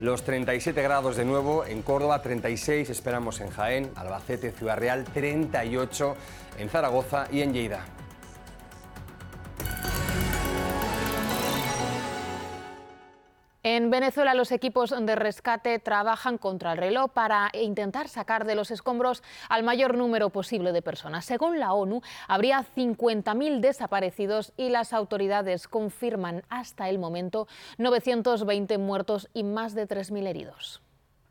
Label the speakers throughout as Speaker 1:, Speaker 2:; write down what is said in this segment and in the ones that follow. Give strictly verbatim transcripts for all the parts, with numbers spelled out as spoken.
Speaker 1: Los treinta y siete grados de nuevo en Córdoba, treinta y seis esperamos en Jaén, Albacete, Ciudad Real, treinta y ocho en Zaragoza y en Lleida.
Speaker 2: En Venezuela los equipos de rescate trabajan contra el reloj para intentar sacar de los escombros al mayor número posible de personas. Según la ONU, habría cincuenta mil desaparecidos y las autoridades confirman hasta el momento novecientos veinte muertos y más de tres mil heridos.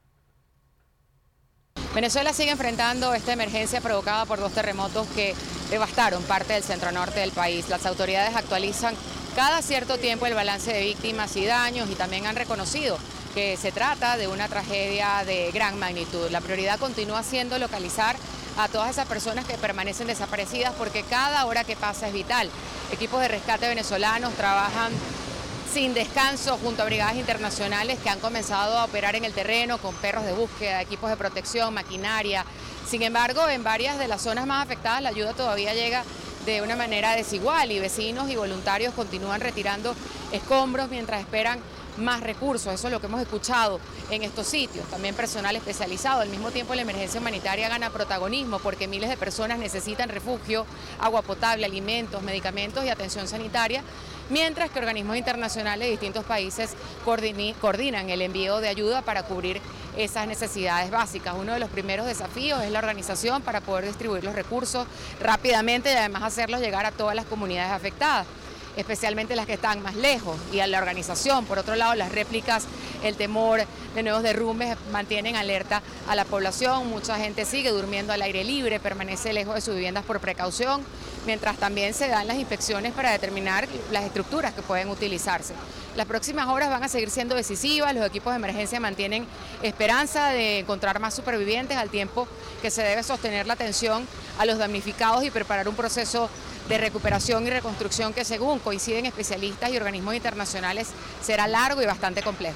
Speaker 3: Venezuela sigue enfrentando esta emergencia provocada por dos terremotos que devastaron parte del centro norte del país. Las autoridades actualizan cada cierto tiempo el balance de víctimas y daños y también han reconocido que se trata de una tragedia de gran magnitud. La prioridad continúa siendo localizar a todas esas personas que permanecen desaparecidas porque cada hora que pasa es vital. Equipos de rescate venezolanos trabajan sin descanso junto a brigadas internacionales que han comenzado a operar en el terreno con perros de búsqueda, equipos de protección, maquinaria. Sin embargo, en varias de las zonas más afectadas la ayuda todavía llega de una manera desigual y vecinos y voluntarios continúan retirando escombros mientras esperan más recursos. Eso es lo que hemos escuchado en estos sitios. También personal especializado. Al mismo tiempo la emergencia humanitaria gana protagonismo porque miles de personas necesitan refugio, agua potable, alimentos, medicamentos y atención sanitaria, mientras que organismos internacionales de distintos países coordinan el envío de ayuda para cubrir esas necesidades básicas. Uno de los primeros desafíos es la organización para poder distribuir los recursos rápidamente y además hacerlos llegar a todas las comunidades afectadas, especialmente las que están más lejos, y a la organización. Por otro lado, las réplicas, el temor de nuevos derrumbes mantienen alerta a la población. Mucha gente sigue durmiendo al aire libre, permanece lejos de sus viviendas por precaución, mientras también se dan las inspecciones para determinar las estructuras que pueden utilizarse. Las próximas horas van a seguir siendo decisivas. Los equipos de emergencia mantienen esperanza de encontrar más supervivientes al tiempo que se debe sostener la atención a los damnificados y preparar un proceso de recuperación y reconstrucción que, según coinciden especialistas y organismos internacionales, será largo y bastante complejo.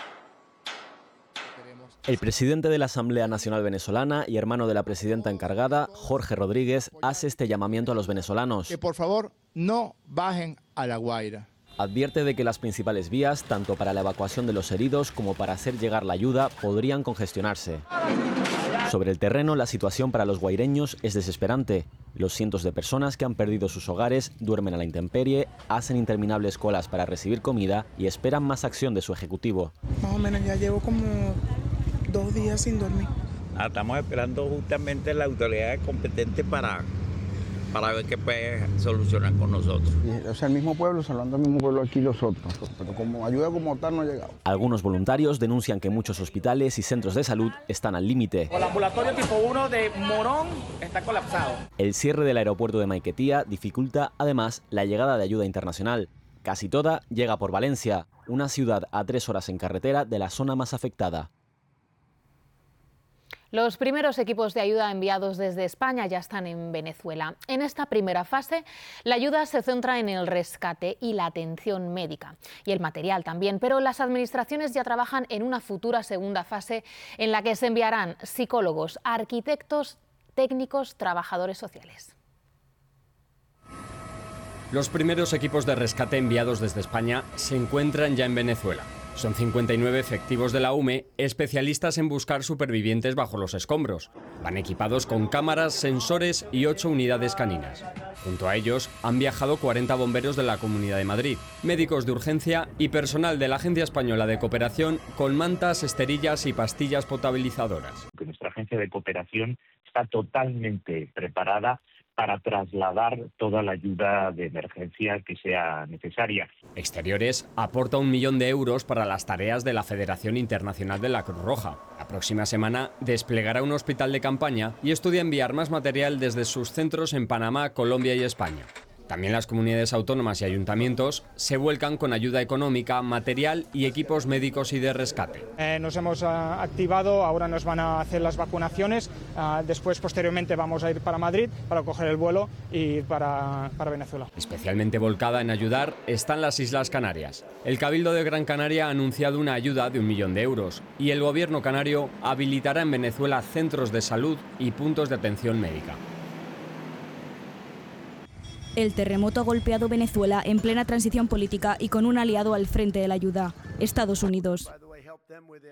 Speaker 4: El presidente de la Asamblea Nacional Venezolana y hermano de la presidenta encargada, Jorge Rodríguez, hace este llamamiento a los venezolanos.
Speaker 5: Que por favor no bajen a La Guaira.
Speaker 4: Advierte de que las principales vías, tanto para la evacuación de los heridos como para hacer llegar la ayuda, podrían congestionarse. Sobre el terreno, la situación para los guaireños es desesperante. Los cientos de personas que han perdido sus hogares duermen a la intemperie, hacen interminables colas para recibir comida y esperan más acción de su ejecutivo.
Speaker 6: Más o menos ya llevo como dos días sin dormir.
Speaker 7: Ah, estamos esperando justamente la autoridad competente para, para ver qué puede solucionar con nosotros.
Speaker 8: O sea, el mismo pueblo, salvando al mismo pueblo aquí los otros, pero como ayuda como tal no ha llegado.
Speaker 4: Algunos voluntarios denuncian que muchos hospitales y centros de salud están al límite.
Speaker 9: El ambulatorio tipo uno de Morón está colapsado.
Speaker 4: El cierre del aeropuerto de Maiquetía dificulta además la llegada de ayuda internacional. Casi toda llega por Valencia, una ciudad a tres horas en carretera de la zona más afectada.
Speaker 2: Los primeros equipos de ayuda enviados desde España ya están en Venezuela. En esta primera fase, la ayuda se centra en el rescate y la atención médica, y el material también, pero las administraciones ya trabajan en una futura segunda fase en la que se enviarán psicólogos, arquitectos, técnicos, trabajadores sociales.
Speaker 10: Los primeros equipos de rescate enviados desde España se encuentran ya en Venezuela. Son cincuenta y nueve efectivos de la U M E, especialistas en buscar supervivientes bajo los escombros. Van equipados con cámaras, sensores y ocho unidades caninas. Junto a ellos han viajado cuarenta bomberos de la Comunidad de Madrid, médicos de urgencia y personal de la Agencia Española de Cooperación con mantas, esterillas y pastillas potabilizadoras.
Speaker 11: Nuestra agencia de cooperación está totalmente preparada para trasladar toda la ayuda de emergencia que sea necesaria.
Speaker 10: Exteriores aporta un millón de euros para las tareas de la Federación Internacional de la Cruz Roja. La próxima semana desplegará un hospital de campaña y estudia enviar más material desde sus centros en Panamá, Colombia y España. También las comunidades autónomas y ayuntamientos se vuelcan con ayuda económica, material y equipos médicos y de rescate.
Speaker 12: Eh, nos hemos uh, activado, ahora nos van a hacer las vacunaciones, uh, después posteriormente vamos a ir para Madrid para coger el vuelo y ir para, para Venezuela.
Speaker 10: Especialmente volcada en ayudar están las Islas Canarias. El Cabildo de Gran Canaria ha anunciado una ayuda de un millón de euros y el gobierno canario habilitará en Venezuela centros de salud y puntos de atención médica.
Speaker 13: El terremoto ha golpeado Venezuela en plena transición política y con un aliado al frente de la ayuda, Estados Unidos.